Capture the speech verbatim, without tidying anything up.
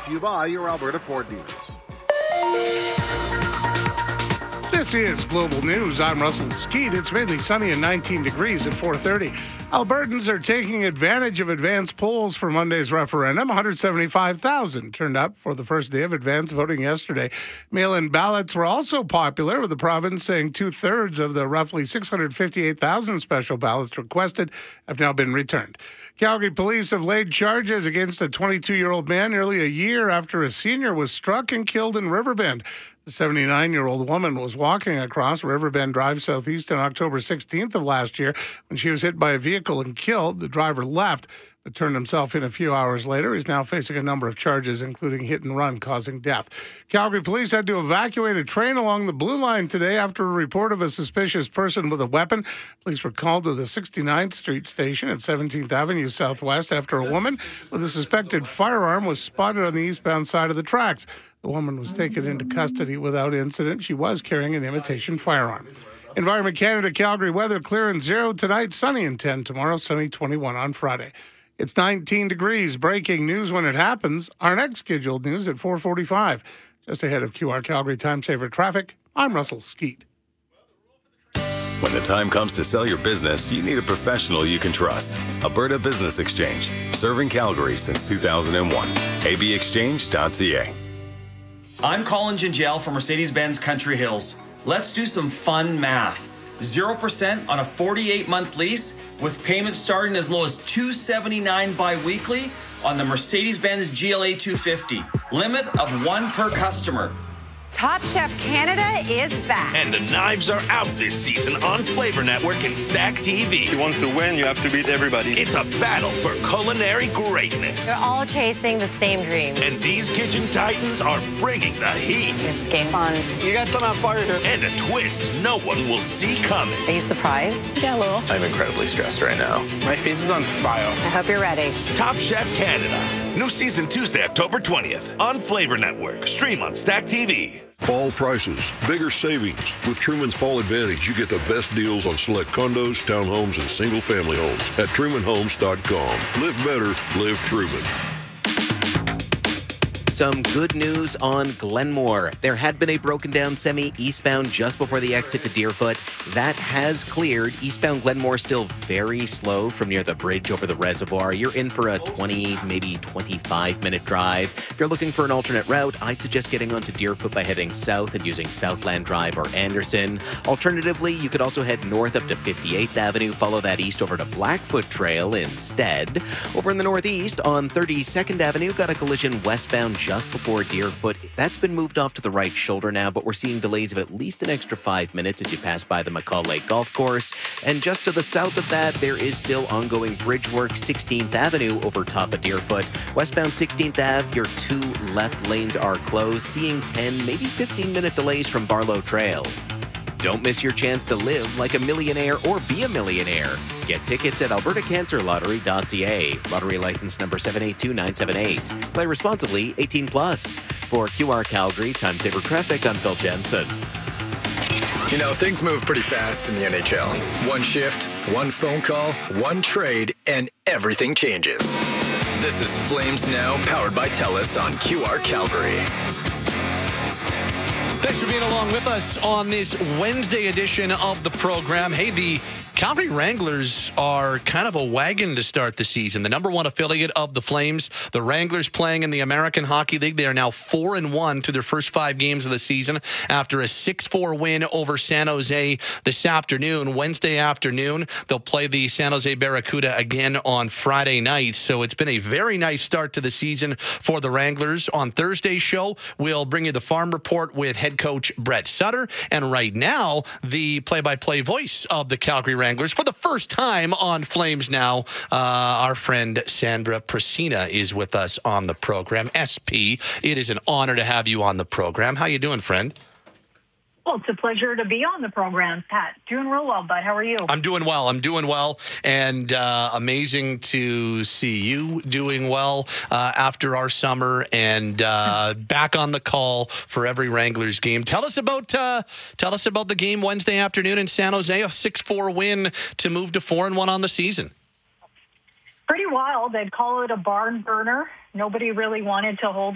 to you by your Alberta Ford dealers. This is Global News. I'm Russell Skeet. It's mainly sunny and nineteen degrees at four thirty. Albertans are taking advantage of advance polls for Monday's referendum. one hundred seventy-five thousand turned up for the first day of advance voting yesterday. Mail-in ballots were also popular, with the province saying two-thirds of the roughly six hundred fifty-eight thousand special ballots requested have now been returned. Calgary police have laid charges against a twenty-two-year-old man nearly a year after a senior was struck and killed in Riverbend. The seventy-nine-year-old woman was walking across Riverbend Drive Southeast on October sixteenth of last year when she was hit by a vehicle and killed. The driver left, but turned himself in a few hours later. He's now facing a number of charges, including hit and run causing death. Calgary police had to evacuate a train along the Blue Line today after a report of a suspicious person with a weapon. Police were called to the sixty-ninth Street station at seventeenth Avenue Southwest after a woman with a suspected firearm was spotted on the eastbound side of the tracks. The woman was taken into custody without incident. She was carrying an imitation firearm. Environment Canada Calgary weather clear and zero tonight, sunny and ten tomorrow, sunny twenty-one on Friday. It's nineteen degrees. Breaking news when it happens. Our next scheduled news at four forty-five. Just ahead of Q R Calgary Time Saver Traffic, I'm Russell Skeet. When the time comes to sell your business, you need a professional you can trust. Alberta Business Exchange, serving Calgary since two thousand one. a b exchange dot c a. I'm Colin Gingell from Mercedes-Benz Country Hills. Let's do some fun math. zero percent on a forty-eight month lease with payments starting as low as two hundred seventy-nine dollars bi-weekly on the Mercedes-Benz G L A two fifty. Limit of one per customer. Top Chef Canada is back. And the knives are out this season on Flavor Network and Stack T V. If you want to win, you have to beat everybody. It's a battle for culinary greatness. They're all chasing the same dream. And these kitchen titans are bringing the heat. It's game on. You got some on fire here. And a twist no one will see coming. Are you surprised? Yeah, a little. I'm incredibly stressed right now. My face is on fire. I hope you're ready. Top Chef Canada. New season Tuesday, October twentieth on Flavor Network. Stream on Stack T V. Fall prices, bigger savings. With Truman's Fall Advantage, you get the best deals on select condos, townhomes, and single-family homes at truman homes dot com. Live better, live Truman. Some good news on Glenmore. There had been a broken down semi eastbound just before the exit to Deerfoot. That has cleared. Eastbound Glenmore still very slow from near the bridge over the reservoir. You're in for a twenty, maybe twenty-five minute drive. If you're looking for an alternate route, I'd suggest getting onto Deerfoot by heading south and using Southland Drive or Anderson. Alternatively, you could also head north up to fifty-eighth Avenue, follow that east over to Blackfoot Trail instead. Over in the northeast on thirty-second Avenue, got a collision westbound just before Deerfoot. That's been moved off to the right shoulder now, but we're seeing delays of at least an extra five minutes as you pass by the McCall Lake Golf Course. And just to the south of that, there is still ongoing bridge work, sixteenth Avenue over top of Deerfoot. Westbound sixteenth Avenue, your two left lanes are closed, seeing ten, maybe fifteen minute delays from Barlow Trail. Don't miss your chance to live like a millionaire or be a millionaire. Get tickets at alberta cancer lottery dot c a. Lottery license number seven eight two nine seven eight. Play responsibly, eighteen plus. For Q R Calgary, Time Saver Traffic, I'm Phil Jensen. You know, things move pretty fast in the N H L. One shift, one phone call, one trade, and everything changes. This is Flames Now, powered by TELUS on Q R Calgary. Thanks for being along with us on this Wednesday edition of the program. Hey, the Calgary Wranglers are kind of a wagon to start the season. The number one affiliate of the Flames, the Wranglers playing in the American Hockey League. They are now four and one through their first five games of the season after a six four win over San Jose this afternoon. Wednesday afternoon, they'll play the San Jose Barracuda again on Friday night. So it's been a very nice start to the season for the Wranglers. On Thursday's show, we'll bring you the Farm Report with head coach Brett Sutter. And right now, the play-by-play voice of the Calgary Wranglers. For the first time on Flames Now, uh, our friend Sandra Prasina is with us on the program. S P, it is an honor to have you on the program. How you doing, friend? Well, it's a pleasure to be on the program, Pat. Doing real well, bud. How are you? I'm doing well. I'm doing well. And uh, amazing to see you doing well uh, after our summer and uh, back on the call for every Wranglers game. Tell us about uh, tell us about the game Wednesday afternoon in San Jose, a six four win to move to four and one on the season. Pretty wild. They'd call it a barn burner. Nobody really wanted to hold